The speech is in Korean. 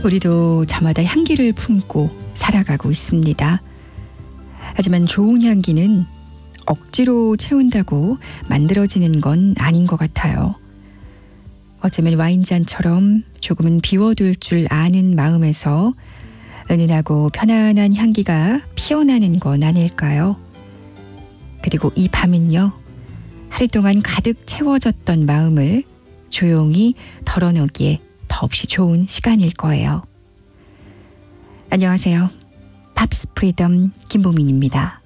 우리도 저마다 향기를 품고 살아가고 있습니다. 하지만 좋은 향기는 억지로 채운다고 만들어지는 건 아닌 것 같아요. 어쩌면 와인잔처럼 조금은 비워둘 줄 아는 마음에서 은은하고 편안한 향기가 피어나는 건 아닐까요? 그리고 이 밤은요, 하루 동안 가득 채워졌던 마음을 조용히 덜어놓기에 더없이 좋은 시간일 거예요. 안녕하세요. 팝스 프리덤 김보민입니다.